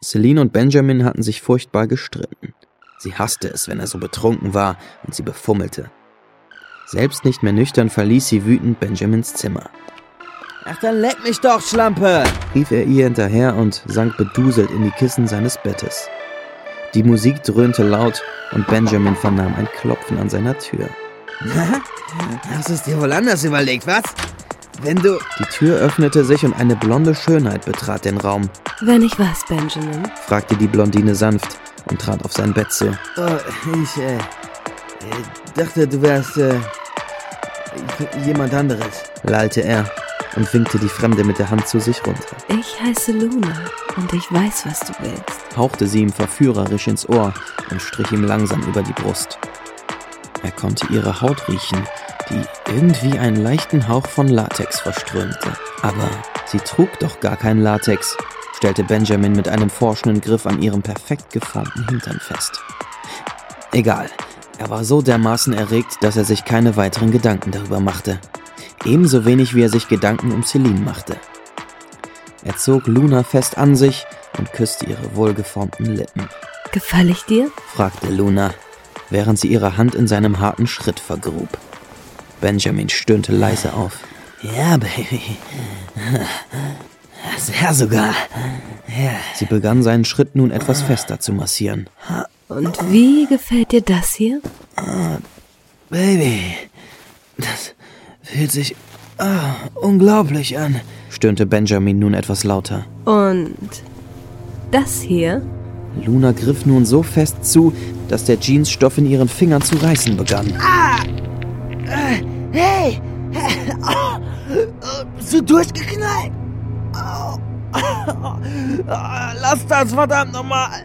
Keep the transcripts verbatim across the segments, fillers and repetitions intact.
Celine und Benjamin hatten sich furchtbar gestritten. Sie hasste es, wenn er so betrunken war und sie befummelte. Selbst nicht mehr nüchtern verließ sie wütend Benjamins Zimmer. »Ach, dann leck mich doch, Schlampe!« rief er ihr hinterher und sank beduselt in die Kissen seines Bettes. Die Musik dröhnte laut und Benjamin vernahm ein Klopfen an seiner Tür. Hast du es dir wohl anders überlegt, was? Wenn du... Die Tür öffnete sich und eine blonde Schönheit betrat den Raum. »Wenn ich was, Benjamin?« fragte die Blondine sanft und trat auf sein Bett zu. Oh, ich, äh, dachte, du wärst, äh, jemand anderes«, lallte er und winkte die Fremde mit der Hand zu sich runter. »Ich heiße Luna und ich weiß, was du willst«, hauchte sie ihm verführerisch ins Ohr und strich ihm langsam über die Brust. Er konnte ihre Haut riechen, die irgendwie einen leichten Hauch von Latex verströmte. Aber sie trug doch gar keinen Latex, stellte Benjamin mit einem forschenden Griff an ihrem perfekt geformten Hintern fest. Egal, er war so dermaßen erregt, dass er sich keine weiteren Gedanken darüber machte. Ebenso wenig wie er sich Gedanken um Celine machte. Er zog Luna fest an sich und küsste ihre wohlgeformten Lippen. »Gefall ich dir?« fragte Luna, während sie ihre Hand in seinem harten Schritt vergrub. Benjamin stöhnte leise auf. »Ja, Baby. Sehr sogar. Ja.« Sie begann seinen Schritt nun etwas fester zu massieren. »Und wie gefällt dir das hier?« Oh, Baby, das fühlt sich oh, unglaublich an«, stöhnte Benjamin nun etwas lauter. »Und das hier?« Luna griff nun so fest zu, dass der Jeansstoff in ihren Fingern zu reißen begann. Ah! Äh, hey! Oh, oh, bist du durchgeknallt? Oh, oh, oh, lass das, verdammt nochmal!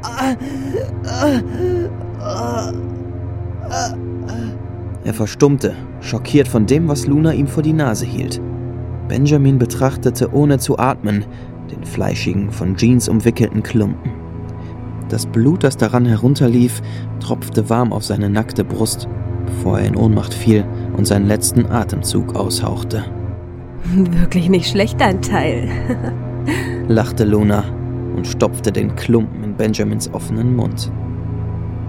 Er verstummte, schockiert von dem, was Luna ihm vor die Nase hielt. Benjamin betrachtete, ohne zu atmen, den fleischigen, von Jeans umwickelten Klumpen. Das Blut, das daran herunterlief, tropfte warm auf seine nackte Brust, bevor er in Ohnmacht fiel und seinen letzten Atemzug aushauchte. »Wirklich nicht schlecht, dein Teil«, lachte Luna und stopfte den Klumpen in Benjamins offenen Mund.